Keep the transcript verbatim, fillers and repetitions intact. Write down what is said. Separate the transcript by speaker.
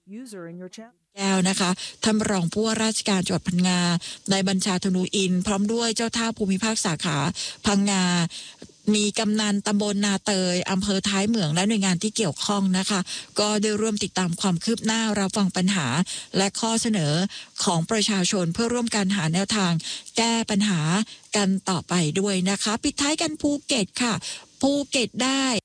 Speaker 1: User in your channel
Speaker 2: แก้วนะคะท่านรองผู้ว่าราชการจังหวัดพังงานายบัญชาธนูอินพร้อมด้วยเจ้าท่าภูมิภาคสาขาพังงามีกำนันตำบลนาเตยอำเภอท้ายเหมืองและหน่วยงานที่เกี่ยวข้องนะคะก็ได้ร่วมติดตามความคืบหน้ารับฟังปัญหาและข้อเสนอของประชาชนเพื่อร่วมกันหาแนวทางแก้ปัญหากันต่อไปด้วยนะคะปิดท้ายกันภูเก็ตค่ะภูเก็ตได้